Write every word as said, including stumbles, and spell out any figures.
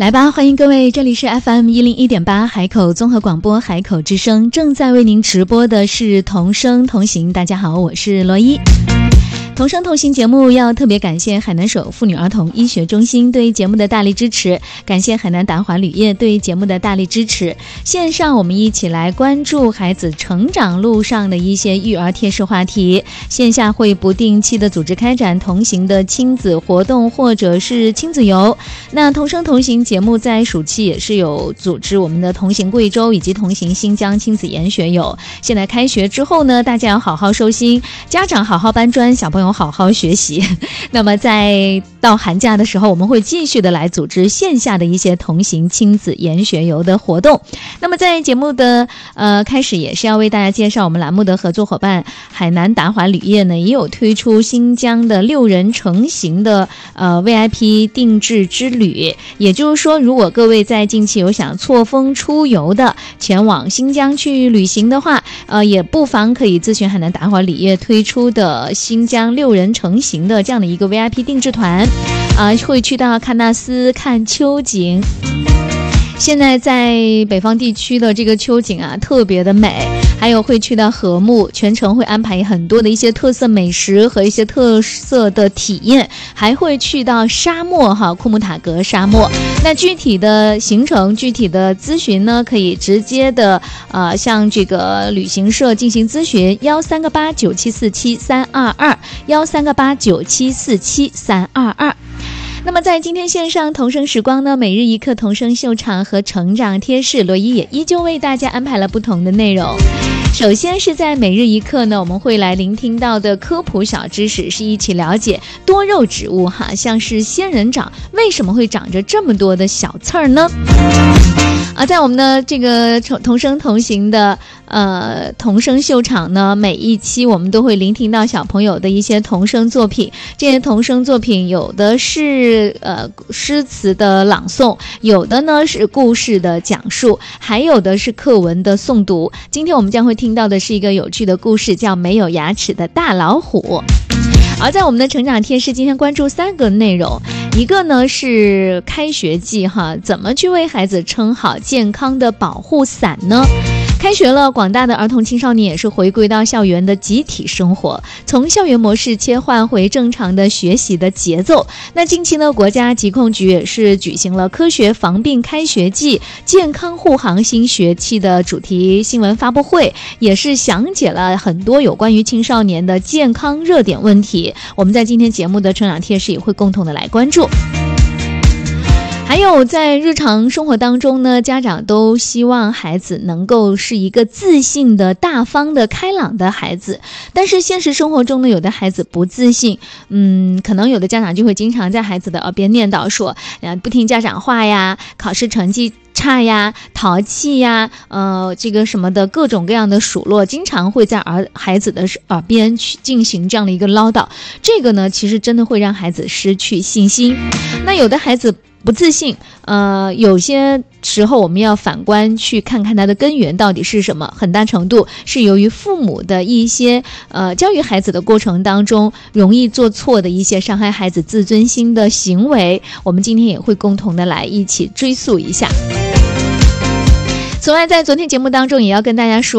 来吧，欢迎各位，这里是 F M 一零一点八 海口综合广播海口之声，正在为您直播的是同声同行。大家好，我是罗伊。同声同行节目要特别感谢海南省妇女儿童医学中心对节目的大力支持，感谢海南达华铝业对节目的大力支持。线上我们一起来关注孩子成长路上的一些育儿贴士话题，线下会不定期的组织开展同行的亲子活动或者是亲子游。那同声同行节目在暑期也是有组织我们的同行贵州以及同行新疆亲子研学友。现在开学之后呢，大家要好好收心，家长好好搬砖，小朋友好好学习。那么在到寒假的时候，我们会继续的来组织线下的一些同行亲子研学游的活动。那么在节目的呃开始，也是要为大家介绍我们栏目的合作伙伴海南达华铝业呢，也有推出新疆的六人成行的呃 V I P 定制之旅。也就是说，如果各位在近期有想错峰出游的，前往新疆去旅行的话，呃也不妨可以咨询海南达华铝业推出的新疆六人成行的这样的一个 V I P 定制团，啊、呃，会去到喀纳斯看秋景。现在在北方地区的这个秋景啊，特别的美，还有会去到禾木，全程会安排很多的一些特色美食和一些特色的体验，还会去到沙漠哈，库木塔格沙漠。那具体的行程、具体的咨询呢，可以直接的呃向这个旅行社进行咨询，幺三个八九七四七三二二，幺三个八九七四七三二二。那么在今天线上同声时光呢，每日一课同声秀场和成长贴士，罗伊也依旧为大家安排了不同的内容。首先是在每日一课呢，我们会来聆听到的科普小知识，是一起了解多肉植物哈，像是仙人掌为什么会长着这么多的小刺儿呢？啊，在我们的这个同声同行的呃同声秀场呢，每一期我们都会聆听到小朋友的一些童声作品。这些童声作品有的是呃诗词的朗诵，有的呢是故事的讲述，还有的是课文的诵读。今天我们将会听到的是一个有趣的故事，叫没有牙齿的大老虎。而在我们的成长贴士，今天关注三个内容，一个呢是开学季哈，怎么去为孩子撑好健康的保护伞呢？开学了，广大的儿童青少年也是回归到校园的集体生活，从校园模式切换回正常的学习的节奏。那近期呢，国家疾控局也是举行了科学防病开学季健康护航新学期的主题新闻发布会，也是详解了很多有关于青少年的健康热点问题。我们在今天节目的成长贴士也会共同的来关注。还有在日常生活当中呢，家长都希望孩子能够是一个自信的、大方的、开朗的孩子，但是现实生活中呢，有的孩子不自信，嗯，可能有的家长就会经常在孩子的耳边念叨说，呃，不听家长话呀，考试成绩差呀，淘气呀，呃，这个什么的各种各样的数落，经常会在儿孩子的耳边去进行这样的一个唠叨。这个呢，其实真的会让孩子失去信心。那有的孩子不自信，呃，有些时候我们要反观去看看它的根源到底是什么，很大程度是由于父母的一些呃教育孩子的过程当中容易做错的一些伤害孩子自尊心的行为，我们今天也会共同的来一起追溯一下。此外，在昨天节目当中也要跟大家说